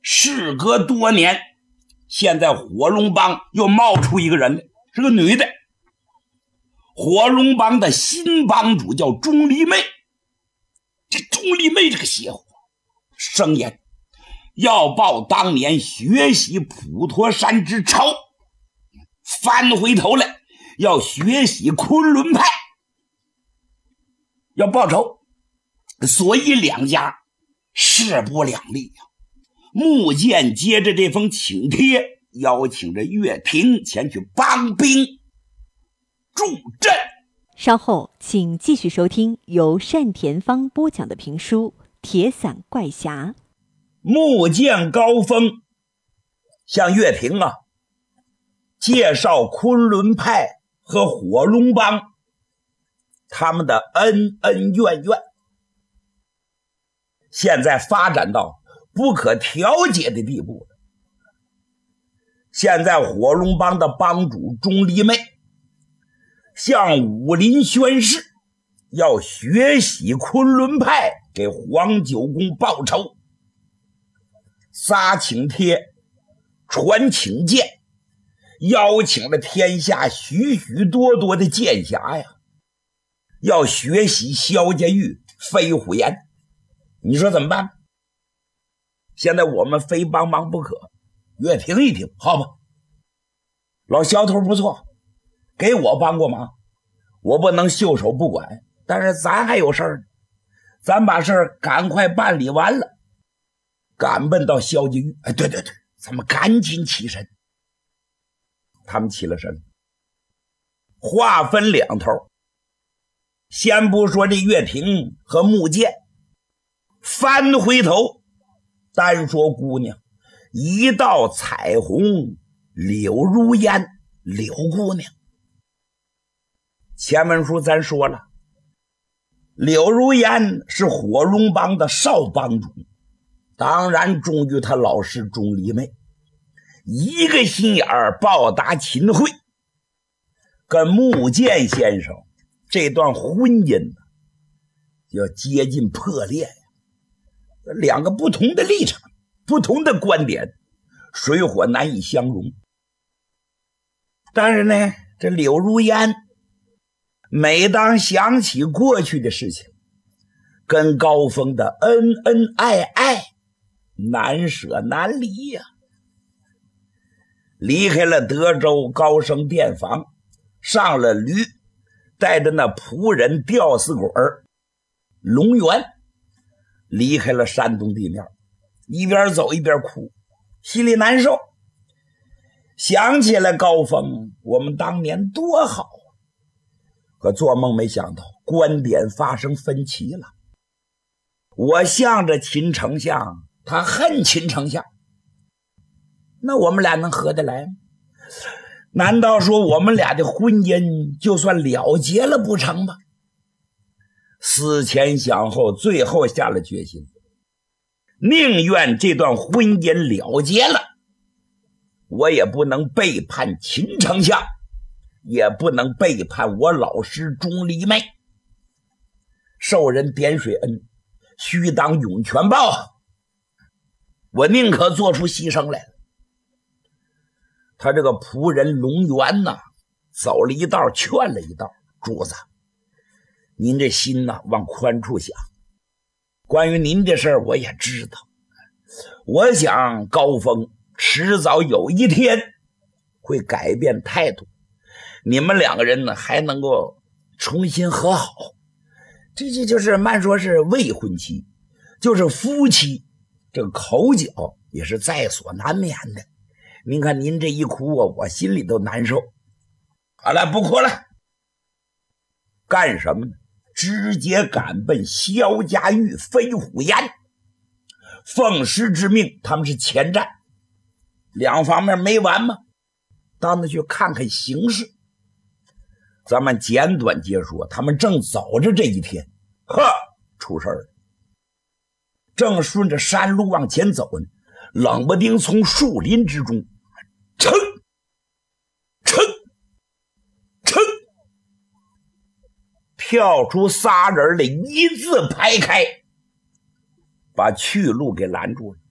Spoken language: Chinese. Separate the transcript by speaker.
Speaker 1: 事隔多年，现在火龙帮又冒出一个人来，是个女的。火龙帮的新帮主叫钟离媚。这钟离媚这个邪乎，声言要报当年学习普陀山之仇，翻回头来要学习昆仑派，要报仇，所以两家势不两立呀。穆剑接着这封请帖，邀请着岳平前去帮兵助阵。
Speaker 2: 稍后请继续收听由单田芳播讲的评书《铁伞怪侠》。
Speaker 1: 穆剑高峰向岳平介绍昆仑派和火龙帮他们的恩恩怨怨，现在发展到不可调解的地步了。现在火龙帮的帮主钟离媚向武林宣誓，要学习昆仑派，给黄九公报仇，撒请帖，传请剑，邀请了天下许许多多的剑侠呀，要学习萧家玉、飞虎岩。你说怎么办？现在我们非帮忙不可。岳平一听，好吧，老萧头不错，给我帮过忙，我不能袖手不管，但是咱还有事儿呢，咱把事儿赶快办理完了，赶奔到萧家玉。对，咱们赶紧起身。他们起了身，话分两头。先不说这岳平和穆剑，翻回头单说姑娘，一道彩虹柳如烟，柳姑娘。前文书咱说了，柳如烟是火龙帮的少帮主，当然忠于他老师钟离媚，一个心眼儿报答秦桧，跟穆剑先生这段婚姻要接近破裂呀。两个不同的立场，不同的观点，水火难以相容。但是呢，这柳如烟每当想起过去的事情，跟高峰的恩恩爱爱，难舍难离呀。离开了德州高升店房，上了驴，带着那仆人吊死鬼龙源，离开了山东地面，一边走一边哭，心里难受。想起来高峰，我们当年多好啊！可做梦没想到观点发生分歧了。我向着秦丞相，他恨秦丞相，那我们俩能合得来吗？难道说我们俩的婚姻就算了结了不成吗？思前想后，最后下了决心，宁愿这段婚姻了结了，我也不能背叛秦丞相，也不能背叛我老师钟离媚。受人点水恩，须当涌泉报，我宁可做出牺牲来。他这个仆人龙源走了一道劝了一道，主子，您这心往宽处想，关于您的事儿我也知道，我想高峰迟早有一天会改变态度，你们两个人还能够重新和好。这就是慢说是未婚妻，就是夫妻，这个口角也是在所难免的。您看您这一哭我心里都难受。好了，不哭了，干什么呢？直接赶奔萧家玉、飞虎岩。奉师之命，他们是前站，两方面没完吗？到那去看看形势。咱们简短接说，他们正走着这一天，出事了。正顺着山路往前走呢，冷不丁从树林之中噌跳出仨人来，一字排开，把去路给拦住了。